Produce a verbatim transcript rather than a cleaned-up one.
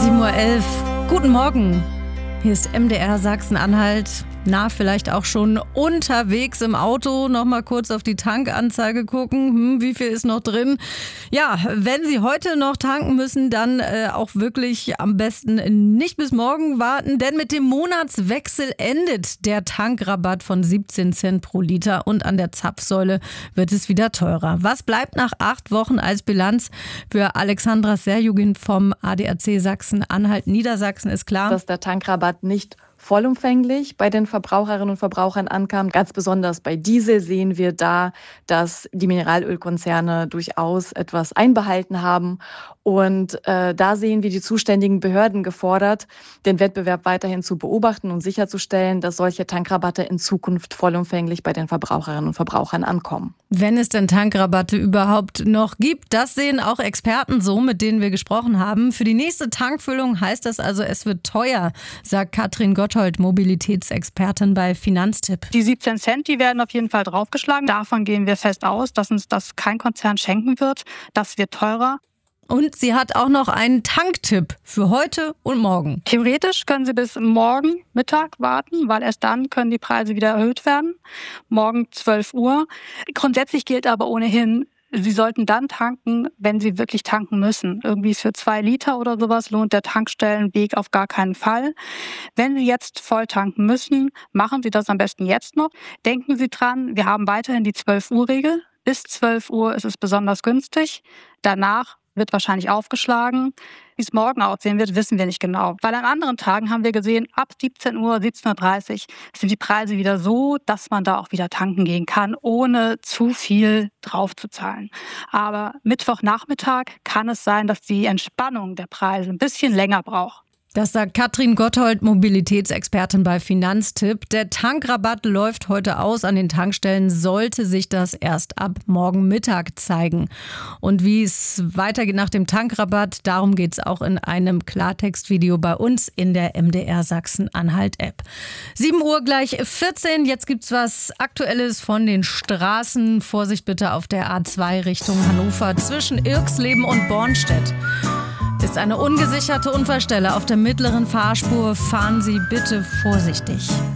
sieben Uhr elf. Guten Morgen. Hier ist M D R Sachsen-Anhalt. Na, vielleicht auch schon unterwegs im Auto. Noch mal kurz auf die Tankanzeige gucken. Hm, wie viel ist noch drin? Ja, wenn Sie heute noch tanken müssen, dann äh, auch wirklich am besten nicht bis morgen warten. Denn mit dem Monatswechsel endet der Tankrabatt von siebzehn Cent pro Liter. Und an der Zapfsäule wird es wieder teurer. Was bleibt nach acht Wochen als Bilanz? Für Alexandra Serjugin vom A D A C Sachsen-Anhalt Niedersachsen ist klar, dass der Tankrabatt nicht vollumfänglich bei den Verbraucherinnen und Verbrauchern ankam. Ganz besonders bei Diesel sehen wir da, dass die Mineralölkonzerne durchaus etwas einbehalten haben. Und äh, da sehen wir die zuständigen Behörden gefordert, den Wettbewerb weiterhin zu beobachten und sicherzustellen, dass solche Tankrabatte in Zukunft vollumfänglich bei den Verbraucherinnen und Verbrauchern ankommen. Wenn es denn Tankrabatte überhaupt noch gibt, das sehen auch Experten so, mit denen wir gesprochen haben. Für die nächste Tankfüllung heißt das also, es wird teuer, sagt Katrin Gotthold, Mobilitätsexpertin bei Finanztipp. Die siebzehn Cent, die werden auf jeden Fall draufgeschlagen. Davon gehen wir fest aus, dass uns das kein Konzern schenken wird. Das wird teurer. Und sie hat auch noch einen Tanktipp für heute und morgen. Theoretisch können Sie bis morgen Mittag warten, weil erst dann können die Preise wieder erhöht werden. Morgen zwölf Uhr. Grundsätzlich gilt aber ohnehin, Sie sollten dann tanken, wenn Sie wirklich tanken müssen. Irgendwie für zwei Liter oder sowas lohnt der Tankstellenweg auf gar keinen Fall. Wenn Sie jetzt voll tanken müssen, machen Sie das am besten jetzt noch. Denken Sie dran, wir haben weiterhin die zwölf Uhr Regel. Bis zwölf Uhr ist es besonders günstig. Danach wird wahrscheinlich aufgeschlagen. Wie es morgen aussehen wird, wissen wir nicht genau. Weil an anderen Tagen haben wir gesehen, ab siebzehn Uhr, siebzehn Uhr dreißig sind die Preise wieder so, dass man da auch wieder tanken gehen kann, ohne zu viel drauf zu zahlen. Aber Mittwochnachmittag kann es sein, dass die Entspannung der Preise ein bisschen länger braucht. Das sagt Katrin Gotthold, Mobilitätsexpertin bei Finanztipp. Der Tankrabatt läuft heute aus. An den Tankstellen sollte sich das erst ab morgen Mittag zeigen. Und wie es weitergeht nach dem Tankrabatt, darum geht es auch in einem Klartextvideo bei uns in der M D R Sachsen-Anhalt-App. sieben Uhr gleich vierzehn. Jetzt gibt's was Aktuelles von den Straßen. Vorsicht bitte auf der A zwei Richtung Hannover zwischen Irxleben und Bornstedt. Ist eine ungesicherte Unfallstelle auf der mittleren Fahrspur. Fahren Sie bitte vorsichtig.